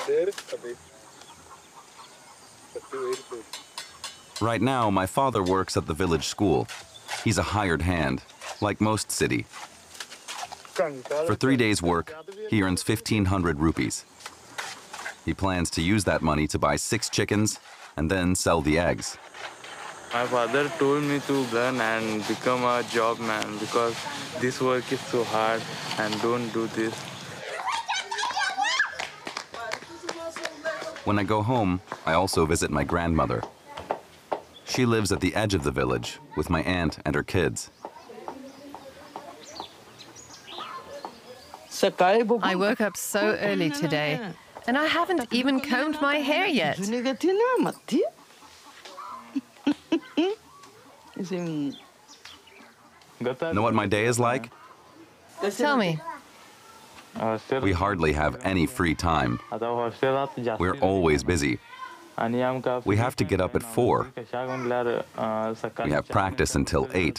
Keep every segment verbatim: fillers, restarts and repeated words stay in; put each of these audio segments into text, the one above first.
Right now, my father works at the village school. He's a hired hand, like most city. For three days' work, he earns fifteen hundred rupees. He plans to use that money to buy six chickens and then sell the eggs. My father told me to learn and become a job man because this work is so hard and don't do this. When I go home, I also visit my grandmother. She lives at the edge of the village with my aunt and her kids. I woke up so early today, and I haven't even combed my hair yet. Know what my day is like? Tell me. We hardly have any free time. We're always busy. We have to get up at four. We have practice until eight.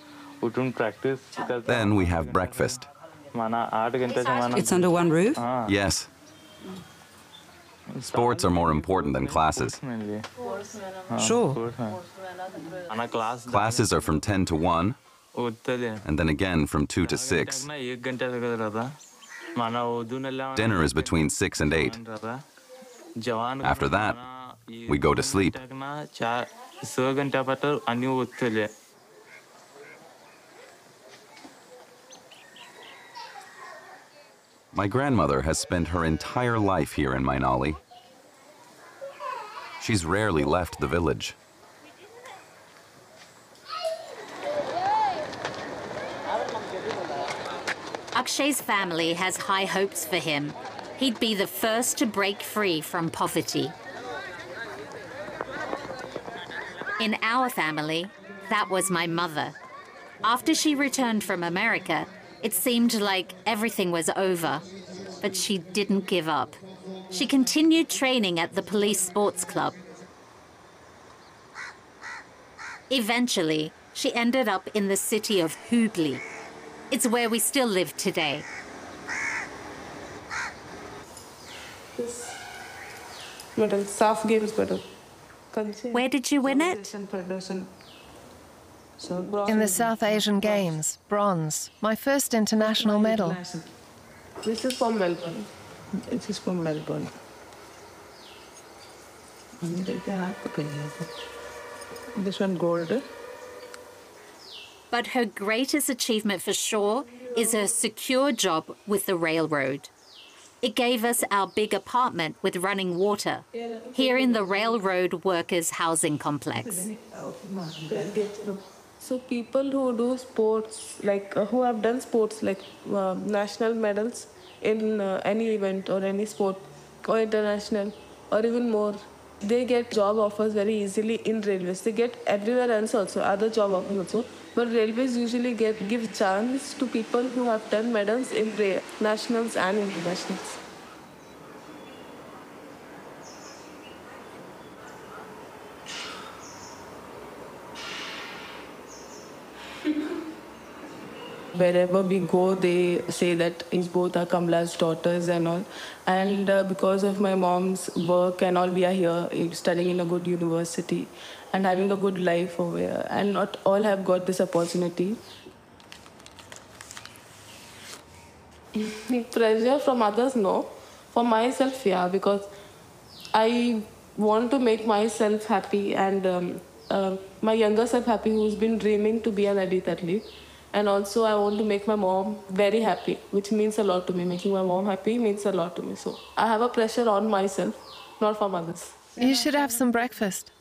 Then we have breakfast. It's under one roof? Yes. Sports are more important than classes. Sure. Classes are from ten to one, and then again from two to six. Dinner is between six and eight. After that, we go to sleep. My grandmother has spent her entire life here in Mainali. She's rarely left the village. Akshay's family has high hopes for him. He'd be the first to break free from poverty. In our family, that was my mother. After she returned from America, it seemed like everything was over, but she didn't give up. She continued training at the police sports club. Eventually, she ended up in the city of Hubli. It's where we still live today. Where did you win it? In the South Asian Games, bronze, my first international medal. This is from Melbourne. This is from Melbourne. This one gold. But her greatest achievement for sure is her secure job with the railroad. It gave us our big apartment with running water here in the Railroad Workers' Housing Complex. So people who do sports, like uh, who have done sports like uh, national medals in uh, any event or any sport or international or even more, they get job offers very easily in railways. They get everywhere else also, other job offers also. But railways usually get give chance to people who have done medals in nationals and internationals. Wherever we go, they say that is both are Kamala's daughters and all. And uh, because of my mom's work and all, we are here studying in a good university and having a good life over here. And not all have got this opportunity. Pressure from others, no. For myself, yeah, because I want to make myself happy and um, uh, my younger self happy, who's been dreaming to be an Adit athlete. And also I want to make my mom very happy, which means a lot to me. Making my mom happy means a lot to me. So I have a pressure on myself, not from others. You should have some breakfast.